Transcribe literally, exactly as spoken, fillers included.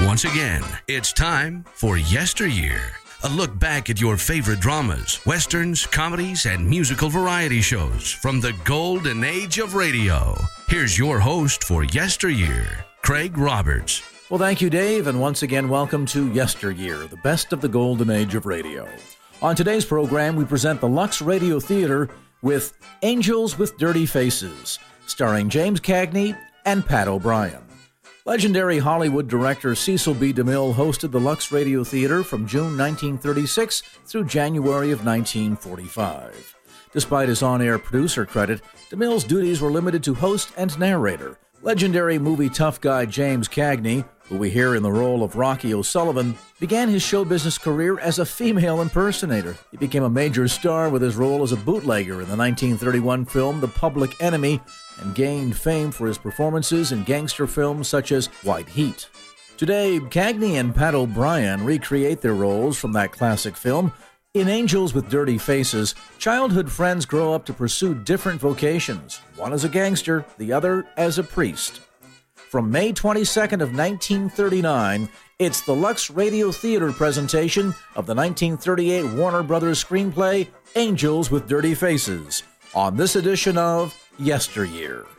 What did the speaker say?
Once again, it's time for Yesteryear, a look back at your favorite dramas, westerns, comedies, and musical variety shows from the golden age of radio. Here's your host for Yesteryear, Craig Roberts. Well, thank you, Dave, and once again, welcome to Yesteryear, the best of the golden age of radio. On today's program, we present the Lux Radio Theater with Angels with Dirty Faces, starring James Cagney and Pat O'Brien. Legendary Hollywood director Cecil B. DeMille hosted the Lux Radio Theater from June nineteen thirty-six through January of nineteen forty-five. Despite his on-air producer credit, DeMille's duties were limited to host and narrator. Legendary movie tough guy James Cagney, who we hear in the role of Rocky O'Sullivan, began his show business career as a female impersonator. He became a major star with his role as a bootlegger in the nineteen thirty-one film The Public Enemy, and gained fame for his performances in gangster films such as White Heat. Today, Cagney and Pat O'Brien recreate their roles from that classic film. In Angels with Dirty Faces, childhood friends grow up to pursue different vocations, one as a gangster, the other as a priest. From May twenty-second of nineteen thirty-nine, it's the Lux Radio Theater presentation of the nineteen thirty-eight Warner Brothers screenplay, Angels with Dirty Faces, on this edition of Yesteryear.